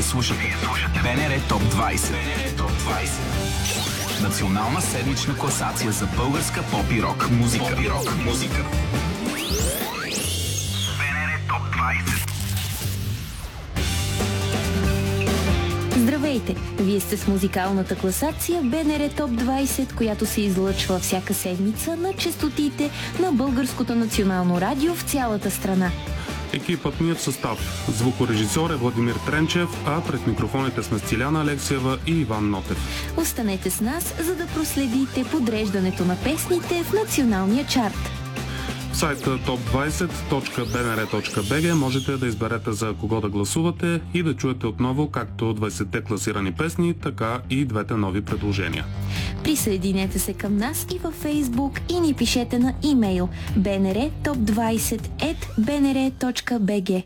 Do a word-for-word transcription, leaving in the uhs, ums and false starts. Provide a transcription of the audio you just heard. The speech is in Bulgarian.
слушате БНР Топ двайсет. Топ двайсет. Национална седмична класация за българска поп и рок музика. Поп и рок музика. БНР Топ двайсет. Здравейте! Вие сте с музикалната класация БНР Топ двайсет, която се излъчва всяка седмица на честотите на Българското национално радио в цялата страна. Екипът ми е в състав. Звукорежисьор е Владимир Тренчев, а пред микрофоните сме Стиляна Алексиева и Иван Нотев. Останете с нас, за да проследите подреждането на песните в националния чарт. В сайта топ двайсет точка б н р точка б г можете да изберете за кого да гласувате и да чуете отново както двайсетте класирани песни, така и двете нови предложения. Присъединете се към нас и във Фейсбук и ни пишете на имейл b n r top двайсет at b n r точка b g.